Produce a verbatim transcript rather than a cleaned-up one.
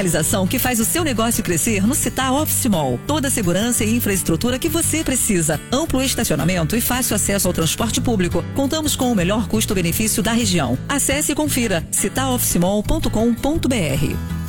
Realização que faz o seu negócio crescer no Città Office Mall. Toda a segurança e infraestrutura que você precisa. Amplo estacionamento e fácil acesso ao transporte público. Contamos com o melhor custo-benefício da região. Acesse e confira città office mall ponto com ponto br.